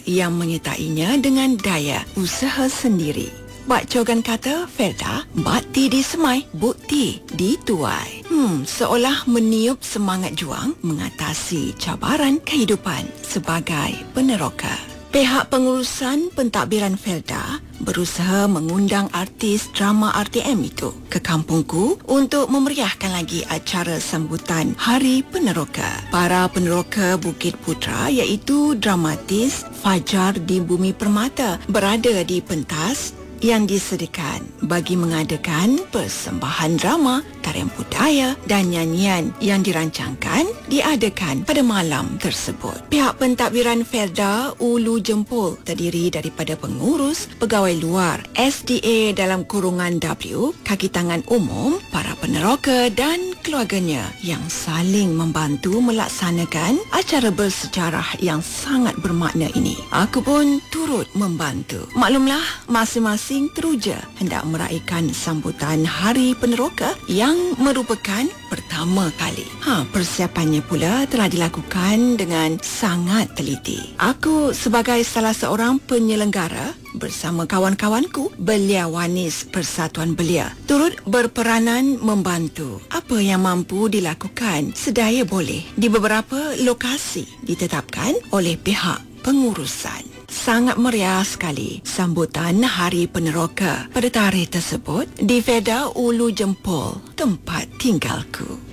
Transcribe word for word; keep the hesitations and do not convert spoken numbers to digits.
yang menyertainya dengan daya usaha sendiri. Bak cogan kata Felda, bakti disemai, bukti dituai. Hmm, seolah meniup semangat juang mengatasi cabaran kehidupan sebagai peneroka. Pihak pengurusan pentadbiran Felda berusaha mengundang artis drama R T M itu ke kampungku untuk memeriahkan lagi acara sambutan Hari Peneroka. Para peneroka Bukit Putra iaitu dramatis Fajar di Bumi Permata berada di pentas yang disediakan bagi mengadakan persembahan drama, tarian budaya dan nyanyian yang dirancangkan diadakan pada malam tersebut. Pihak pentadbiran Felda Ulu Jempol terdiri daripada pengurus, pegawai luar, S D A dalam kurungan W, kaki tangan umum, para peneroka dan keluarganya yang saling membantu melaksanakan acara bersejarah yang sangat bermakna ini. Aku pun turut membantu. Maklumlah, masing-masing teruja hendak meraihkan sambutan Hari Peneroka yang merupakan pertama kali. Ha, persiapannya pula telah dilakukan dengan sangat teliti. Aku sebagai salah seorang penyelenggara bersama kawan-kawanku Belia Wanis Persatuan Belia turut berperanan membantu apa yang mampu dilakukan sedaya boleh di beberapa lokasi ditetapkan oleh pihak pengurusan. Sangat meriah sekali sambutan Hari Peneroka pada tarikh tersebut di Felda Ulu Jempol, tempat tinggalku.